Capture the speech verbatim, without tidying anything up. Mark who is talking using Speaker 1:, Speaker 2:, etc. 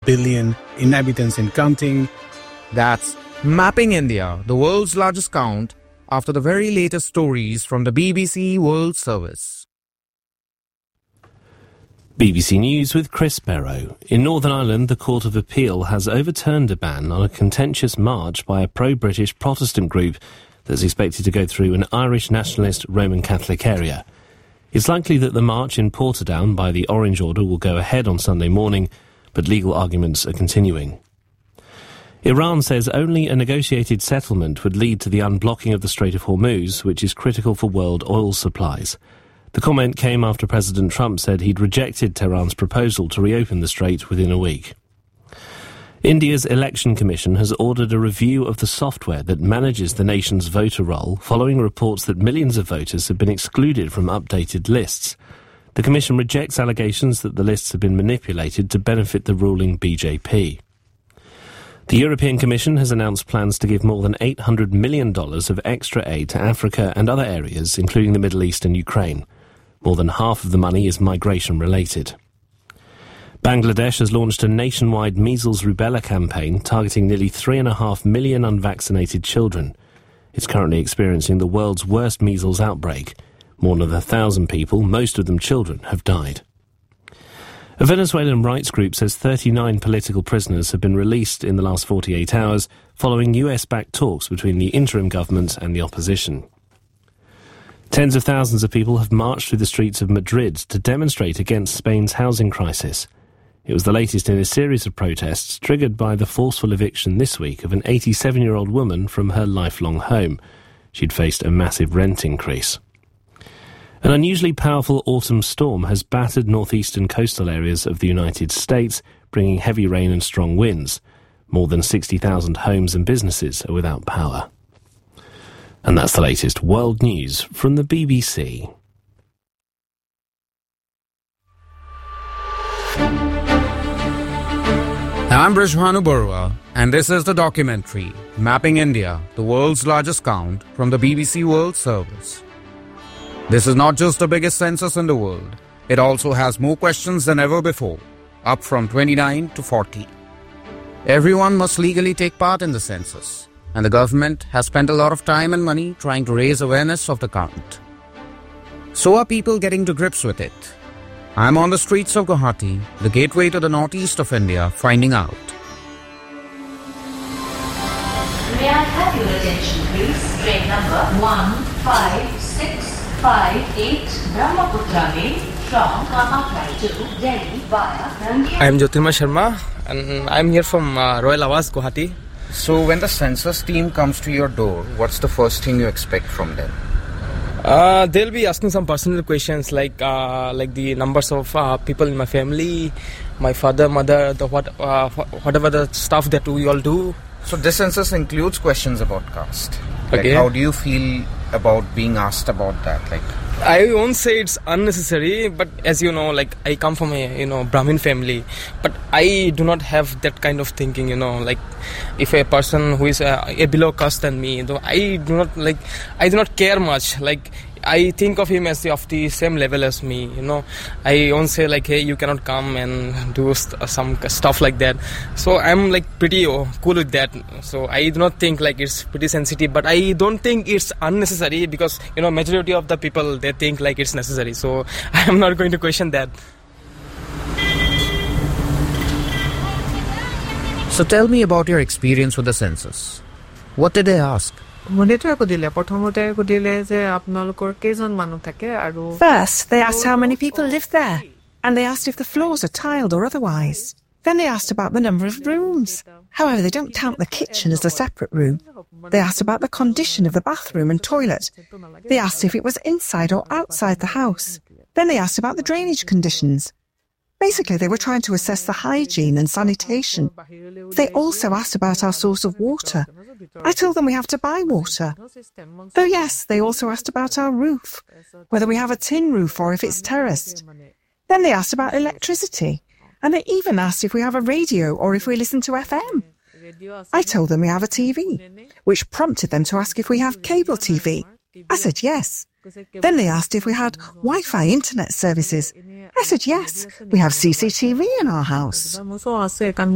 Speaker 1: billion inhabitants and counting.
Speaker 2: That's Mapping India, the world's largest count, after the very latest stories from the B B C World Service.
Speaker 3: B B C News with Chris Barrow. In Northern Ireland, the Court of Appeal has overturned a ban on a contentious march by a pro-British Protestant group that's expected to go through an Irish nationalist Roman Catholic area. It's likely that the march in Portadown by the Orange Order will go ahead on Sunday morning, but legal arguments are continuing. Iran says only a negotiated settlement would lead to the unblocking of the Strait of Hormuz, which is critical for world oil supplies. The comment came after President Trump said he'd rejected Tehran's proposal to reopen the strait within a week. India's Election Commission has ordered a review of the software that manages the nation's voter roll, following reports that millions of voters have been excluded from updated lists. The Commission rejects allegations that the lists have been manipulated to benefit the ruling B J P. The European Commission has announced plans to give more than eight hundred million dollars of extra aid to Africa and other areas, including the Middle East and Ukraine. More than half of the money is migration-related. Bangladesh has launched a nationwide measles-rubella campaign targeting nearly three and a half million unvaccinated children. It's currently experiencing the world's worst measles outbreak. More than a thousand people, most of them children, have died. A Venezuelan rights group says thirty-nine political prisoners have been released in the last forty-eight hours following U S-backed talks between the interim government and the opposition. Tens of thousands of people have marched through the streets of Madrid to demonstrate against Spain's housing crisis. It was the latest in a series of protests triggered by the forceful eviction this week of an eighty-seven-year-old woman from her lifelong home. She'd faced a massive rent increase. An unusually powerful autumn storm has battered northeastern coastal areas of the United States, bringing heavy rain and strong winds. More than sixty thousand homes and businesses are without power. And that's the latest world news from the B B C.
Speaker 2: I'm Brijbhanu Barua, and this is the documentary, Mapping India, the world's largest count, from the B B C World Service. This is not just the biggest census in the world. It also has more questions than ever before, up from twenty-nine to forty. Everyone must legally take part in the census, and the government has spent a lot of time and money trying to raise awareness of the count. So are people getting to grips with it. I'm on the streets of Guwahati, the gateway to the northeast of India, finding out.
Speaker 4: May I have your attention, please? Train number one five six five eight Brahmaputra Mail from Kamakhai to Delhi via Rangia.
Speaker 5: I am Jyotirma Sharma and I am here from uh, Royal Awas, Guwahati.
Speaker 2: So when the census team comes to your door, what's the first thing you expect from them?
Speaker 5: Uh, they'll be asking some personal questions like uh, like the numbers of uh, people in my family, my father, mother, the what uh, whatever the stuff that we all do.
Speaker 2: So this census includes questions about caste. Like,
Speaker 5: okay.
Speaker 2: How do you feel about being asked about that? Like,
Speaker 5: I won't say it's unnecessary, but as you know, like I come from a you know Brahmin family, but I do not have that kind of thinking. You know, like if a person who is a, a below caste than me, though I do not like, I do not care much. Like I think of him as the, of the same level as me. You know, I won't say like, hey, you cannot come and do st- some stuff like that. So I'm like pretty oh, cool with that. So I do not think like it's pretty sensitive, but I don't think it's unnecessary because you know majority of the people they think like it's necessary. So I am not going to question that.
Speaker 2: So tell me about your experience with the census. What did they ask?
Speaker 6: First, they asked how many people live there, and they asked if the floors are tiled or otherwise. Then they asked about the number of rooms. However, they don't count the kitchen as a separate room. They asked about the condition of the bathroom and toilet. They asked if it was inside or outside the house. Then they asked about the drainage conditions. Basically, they were trying to assess the hygiene and sanitation. They also asked about our source of water. I told them we have to buy water. Though yes, they also asked about our roof, whether we have a tin roof or if it's terraced. Then they asked about electricity, and they even asked if we have a radio or if we listen to F M. I told them we have a T V, which prompted them to ask if we have cable T V. I said yes. Then they asked if we had Wi-Fi internet services. I said yes, we have C C T V in our house.